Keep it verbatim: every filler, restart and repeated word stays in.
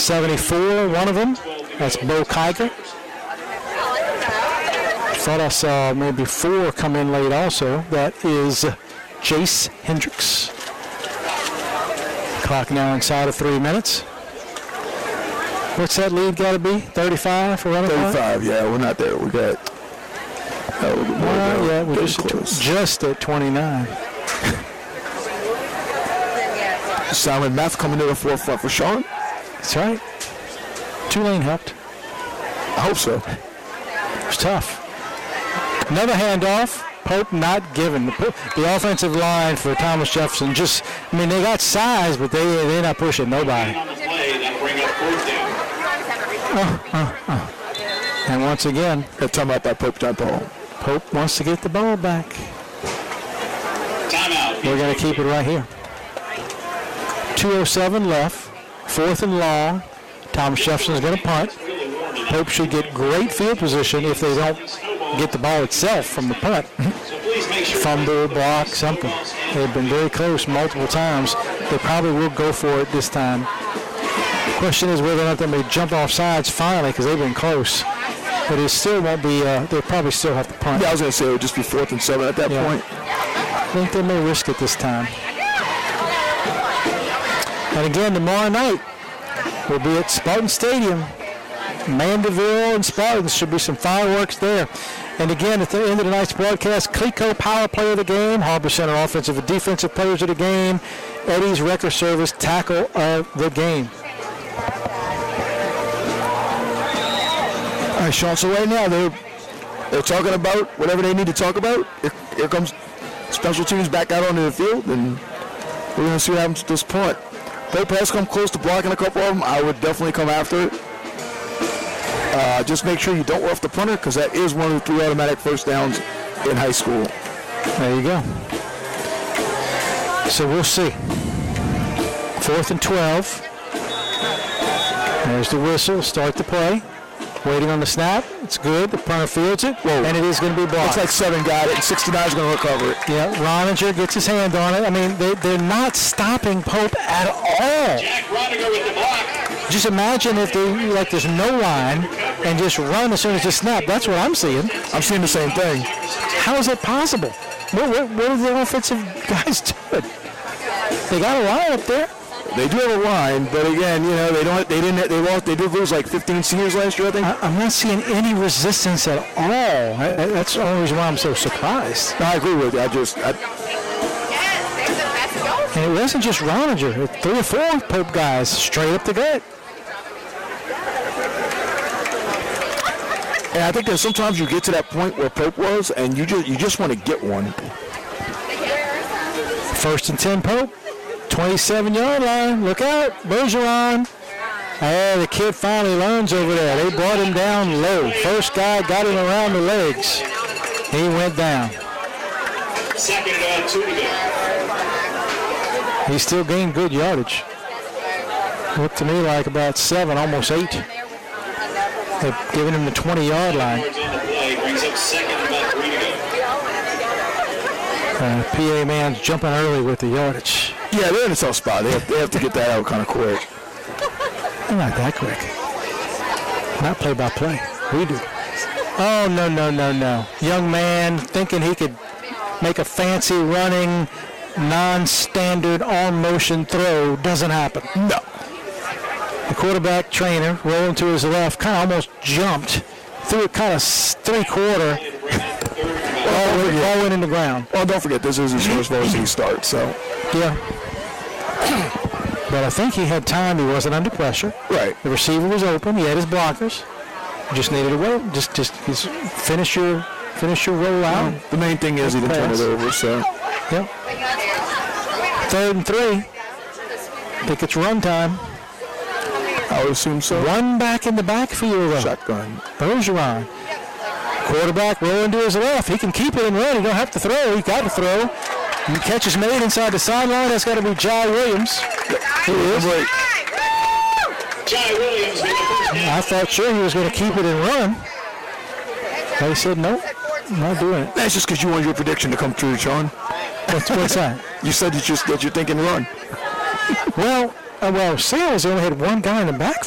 seventy-four, one of them. That's Bo Kiger. Thought I saw maybe four come in late also. That is Jace Hendricks. Clock now inside of three minutes. What's that lead got to be? thirty-five for running back? thirty-five, yeah, we're not there. We got a little bit more. Uh, yeah, we're just, just, just at twenty-nine. Simon Meth coming to the forefront for Sean. That's right. Tulane helped. I hope so. It was tough. Another handoff. Pope not given. The, the offensive line for Thomas Jefferson just, I mean, they got size, but they, they're not pushing nobody. Oh, oh, oh. And once again, they're talking about that Pope John Paul. Pope wants to get the ball back. Timeout. We're going to keep it right here. two oh seven left. Fourth and long. Thomas Jefferson's going to punt. Pope should get great field position if they don't get the ball itself from the punt. Fumble, block, something. They've been very close multiple times. They probably will go for it this time. The question is whether or not they may jump off sides finally because they've been close. But it still won't be, uh, they'll probably still have to punt. Yeah, I was going to say it would just be fourth and seven at that yeah. point. I think they may risk it this time. And again, tomorrow night, we'll be at Spartan Stadium. Mandeville and Spartans, should be some fireworks there. And again, at the end of tonight's broadcast, Clico Power Player of the Game, Harbor Center Offensive and Defensive Players of the Game, Eddie's Record Service Tackle of the Game. All right, Sean, so right now they're, they're talking about whatever they need to talk about. Here, here comes special teams back out onto the field, and we're going to see what happens at this point. Pope has come close to blocking a couple of them. I would definitely come after it. Uh, just make sure you don't rough the punter because that is one of the three automatic first downs in high school. There you go. So we'll see. Fourth and twelve. There's the whistle. Start the play. Waiting on the snap. It's good. The punter fields it. Whoa. And it is going to be blocked. Looks like seven got it, and sixty-nine is going to recover it. Yeah, Roninger gets his hand on it. I mean, they, they're not stopping Pope at all. Jack Roninger with the block. Just imagine if they, like, there's no line and just run as soon as you snap. That's what I'm seeing. I'm seeing the same thing. How is that possible? What, what, what are the offensive guys doing? They got a line up there. They do have a line, but again, you know, they don't. They didn't. They lost. They did lose like fifteen seniors last year, I think. I, I'm not seeing any resistance at all. I, I, that's the only reason why I'm so surprised. No, I agree with you. I just. I, and it wasn't just Roninger. Three or four Pope guys straight up the gut. And I think that sometimes you get to that point where Pope was, and you just you just want to get one. First and ten, Pope. twenty-seven-yard line. Look out. Bergeron. Oh, the kid finally learns over there. They brought him down low. First guy got him around the legs. He went down. Second and two to go. He still gained good yardage. Looked to me like about seven, almost eight. They've given him the twenty-yard line. Uh, P A man's jumping early with the yardage. Yeah, they're in a tough spot. They have, they have to get that out kind of quick. They're not that quick. Not play-by-play. We do. Oh, no, no, no, no. Young man thinking he could make a fancy running, non-standard arm motion throw. Doesn't happen. No. The quarterback trainer rolling to his left, kind of almost jumped, threw it kind of three-quarter, all, went, all went in the ground. Well, don't forget, this is his first varsity start, so. Yeah. But I think he had time. He wasn't under pressure. Right. The receiver was open. He had his blockers. Just needed a roll. Just, just, just finish your, finish your roll out. The main thing is he didn't turn it over, so. Yep. Third and three. I think it's run time. I would assume so. One back in the backfield, though. Shotgun. Bergeron. Quarterback rolling to his left. He can keep it and run. He don't have to throw. He got to throw. And the catch is made inside the sideline. That's got to be Jai Williams. He is. Jai Williams with the first down. I thought sure he was going to keep it and run. They said nope, not doing it. That's just because you wanted your prediction to come true, Sean. What's, what's that? You said that you're, that you're thinking run. Well, uh, well, Sales only had one guy in the backfield.